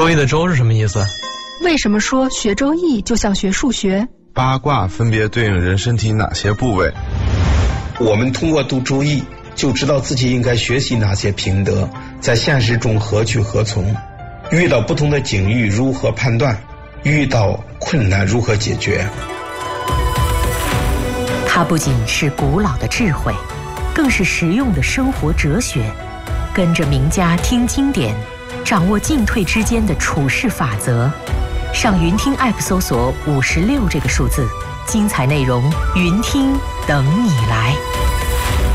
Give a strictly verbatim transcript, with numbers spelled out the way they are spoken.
周易的周是什么意思？ 为什么说学周易就像学数学？ 八卦分别对应人身体哪些部位？ 我们通过读周易就知道自己应该学习哪些品德，在现实中何去何从，遇到不同的境遇如何判断，遇到困难如何解决。 它不仅是古老的智慧，更是实用的生活哲学。跟着名家听经典，掌握进退之间的处世法则。上云听 App 搜索五十六这个数字，精彩内容云听等你来。